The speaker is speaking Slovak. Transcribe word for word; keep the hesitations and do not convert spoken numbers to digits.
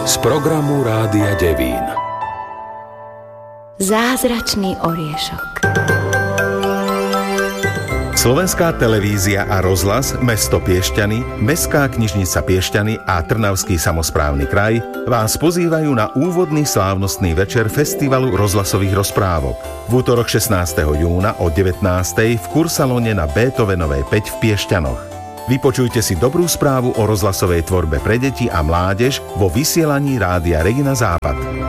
z programu Rádia Devín. Zázračný oriešok. Slovenská televízia a rozhlas, mesto Piešťany, Mestská knižnica Piešťany a Trnavský samosprávny kraj vás pozývajú na úvodný slávnostný večer Festivalu rozhlasových rozprávok. V útorok šestnásteho júna o devätnástej v kursalóne na Beethovenovej päť v Piešťanoch. Vypočujte si dobrú správu o rozhlasovej tvorbe pre deti a mládež vo vysielaní Rádia Regina Západ.